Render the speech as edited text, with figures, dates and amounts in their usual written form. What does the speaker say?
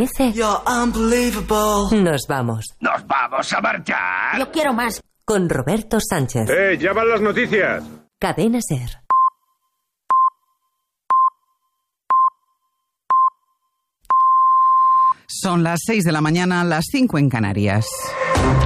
parece? You're unbelievable. Nos vamos. ¡Nos vamos a marchar! Yo quiero más. Con Roberto Sánchez. Ya van las noticias. Cadena SER. Son las 6 de la mañana, las 5 en Canarias.